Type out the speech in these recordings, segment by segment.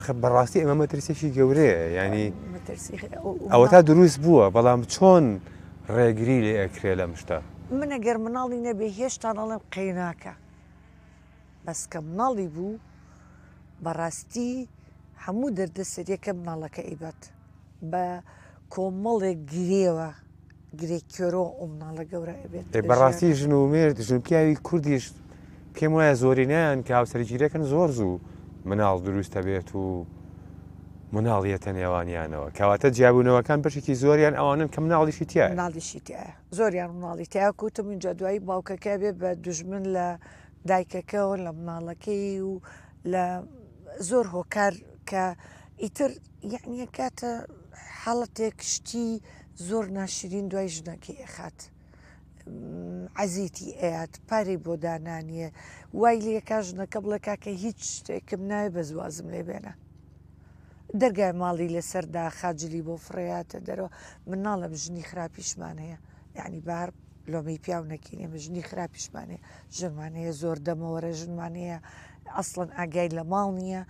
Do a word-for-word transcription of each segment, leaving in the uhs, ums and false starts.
بەڕاستی ئەمە مەترسێکی گەورەیە ینی ئەوە تا دروست بووە بەڵام چۆن ڕێگری لێ ئەکرێ لەم شتە من ئەگەر مناڵی نەبێ هێشتا نەڵێم قەیناکە بەس کە مناڵی بوو بەڕاستی هەموو دەردە سەرەکە مناڵەکە ئیبەت بە کۆمەڵێک گرێوە گرێکێرۆ ئەو مناڵە گەورە ئەبێت بەڕاستی ژن و مێرد ژن پیاوی کوردیش پێم وایە زۆرینیان کە هاوسەرگیریەکەن زۆر زوو مناڵ دروستە بێت و مناڵیەتە نێوانیانەوە کەواتە جیابوونەوەکان بەشێکی زۆریان ئەوانن کە مناڵیشی تایە مناڵیشی تایە زۆریان مناڵی تیا کوتم اینجا دوایی باوکەکە بێ بە دوژمن لە دایکەکەەوە لە مناڵەکەی و لە زۆر هۆکار کە ئیتر یعنیە کاتە حاڵەتێک شتی زۆر ناشرین دوای ژنەکەی ئەخات عەزیتی ئەیات پارەی بۆ دانانیە وای لێکا ژنەکە بڵێ کاکە هیچ شتێکم ناوێ بە زوازم لێ بێنە دەرگای ماڵی لەسەردا خاجلی بۆ فڕێاتە دەرەوە مناڵە ژنی خراپیشمان هەیە یعنی بار لۆمەی پیاو نەکەینێ ژنی خراپیشمانەیە ژنمانەیە زۆر دەمەوەرە ژنمانەیە ئەسڵەن ئاگای لە ماڵ نییە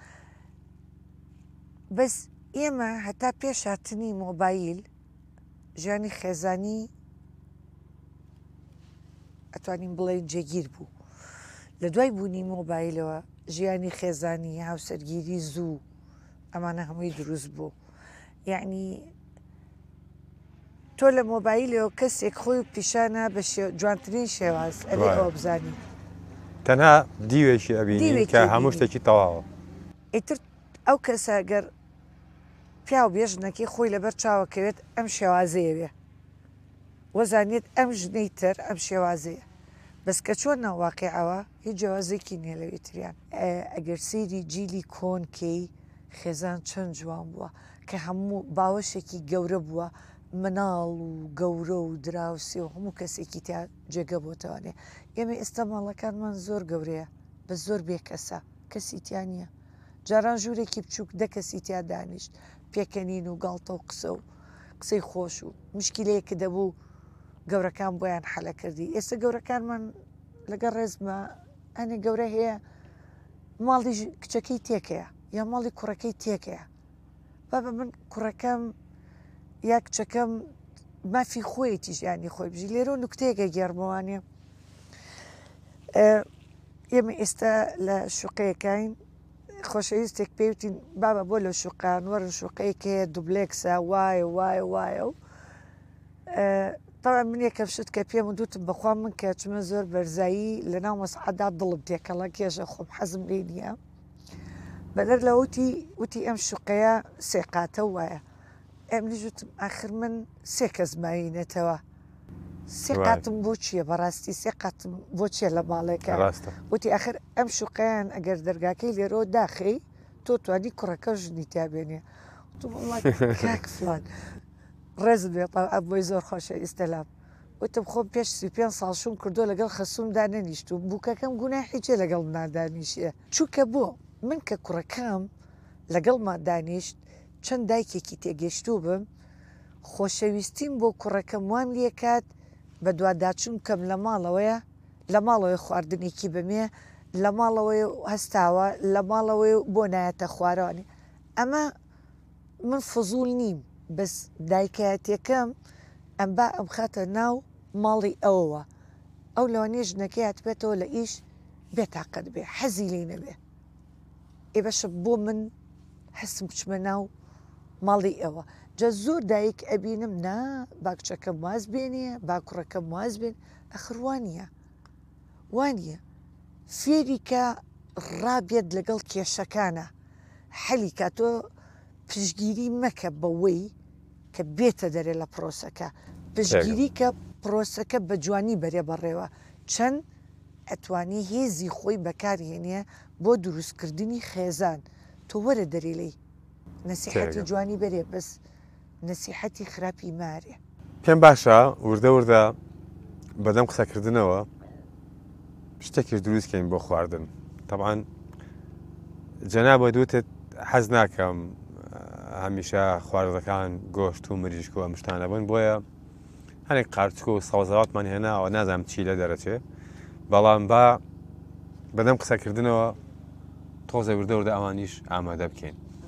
بەس ئێمە هەتا پێش هاتنی مۆبایل ژیانی خێزانی ئەتوانین بڵێن جێگیر بوو لە دوای بوونی مۆبایلەوە ژیانی خێزانی هاوسەرگیری زوو ئەمانە هەمووی دروست بوو یعنی تۆ لە مۆبایلەوە کەسێک خۆی پیشانە بە جوانترین شێواز ئەبێ ئەوە بزانی تەنها دیوێکی ئەبینی کە هەموو شتێکی تەواوە ئیتر ئەو کەسە گەر پیا و بێژنەکەی خۆی لەبەر چاوەکەوێت ئەم شێوازەیە بێ وەزانێت ئەم ژنەی تر ئەم شێوازەیە بەس کە چۆن ناواقعەوە هیچ جیاوازێکی نییە لەوێتریان ئەگەر سەیری جیلی کۆنکەی خێزان چەند جوان بووە کە هەموو باوەشێکی گەورە بووە مناڵ و گەورە و دراوسێ و هەموو کەسێکی تا جێگە بۆتەوانێ ئێمە ئێستا ماڵەکانمان زۆر گەورەیە بە زۆر بێکەسە کەسیتیان نییە جاران ژوورێکی بچووک دە کەسیتیا دانیشت پێکەنین و گاڵتە و قسە و قسەی خۆش و مشکلەیەکە دەبوو گەورەکان بۆیان حەلە کردی ئێستا گەورەکانمان لەگەڵ ڕێزمە ئەنێ گەورە هەیە ماڵی کچەکەی تێکەیە یا ماڵی کوڕەکەی تێکەیە با بە من کوڕەکەم یا کچەکەم مافی خۆیەتی ژیانی خۆی بژی لێرە و نوکتەیەکە گێڕمەوانێ ئێمە ئێستا لە شوقەیەکین خۆشەویستێک پێوتین بابە بۆ لە شوقان وەرن شوقەیەکێ دوبلێکسە وایە وایە وایە و تاوان من یەکەم شت کە پێم و دوتم بەخوا من کە چمە زۆر بەرزایی لە ناو مەسعەدا دڵم تێکەڵە کێژە خۆم حەزم لێ نییە بەلەر لە وتی وتی ئەم شوقەیە سێقاتە وایە ئەم لیژوتم ئاخر من سێ کەس ماوینێتەوە سێ قاتم بۆ چییە بەڕاستی سێ قاتم بۆ چیە لە ماڵێکە وتی ئاخر ئەم شوقەیان ئەگەر دەرگاکەی لێرەوە داخی تۆ توانی کوڕەکە ژنی تابێنێ کاک فلان ڕێز بێت بۆی زۆر خۆشە ئیسەلام وتم خۆم پێش سی پێنج ساڵ شوم کردو لەگەڵ خەسوومدا نەنیشت و بووکەکەم گوناحی چێ لەگەڵ نادانیشیە چووکە بۆ من کە کوڕەکەم لەگەڵمان دانیشت چەند دایکێکی تێگەشتوو بم خۆشەویستیم بۆ کوڕەکەم وام لێکات بە دوواداچوم کەم لە ماڵەوەیە لە ماڵەوەی خواردنێکی بمێ لە ماڵەوەی هەستاوە لە ماڵەوەی بۆ نایەتە خوارەوانی ئەمە من فزوڵ نیم بەس دایکایەتەکەم ئەم با ئەم خاتە ناو ماڵی ئەوەوە ئەو لەوانێ ژنەکەی هاتبێتەوە لە ئیش بێتاقەت بێ حەزی لێ نەبێ ئێ بەشە بۆ من هەستم بچمە ناو ماڵی ئەوە جە زۆر دایک ئەبینم نا باکچەکەم واز بێنێ باکوڕەکەم واز بێن ئەخر وانە وانە فێریکە ڕابێت لەگەڵ کێشەکانە حەلی کاتۆ پشگیری مەکە بەوەی کە بێتە دەرێ لە پرۆسەکە پشگیری کە پرۆسەکە بە جوانی بەرێ بەڕێوە چەند ئەتوانی هێزی خۆی بەکارهێنێ بۆ دروستکردنی خێزان تۆ وەرە دەرێلی نەسیحەتی جوانی بەرێ بەس نەسیحەتی خراپی مارێ پێم باشە وردە وردە بەدەم قسەکردنەوە شتێکیش دروستکەین بۆ خواردن طبعاً جەنابە دوتت حەز ناکەم هەمیشە خواردەکان گۆشت و مریشک و ئەم شتانە بن بۆیە هەنێک قارچکۆ و سەوزەواتمان هێناوە نازانم چی لە دەرەچێ بەڵام با بەدەم قسەکردنەوە تۆزە وردە وردە ئەوانیش ئامادە بکەین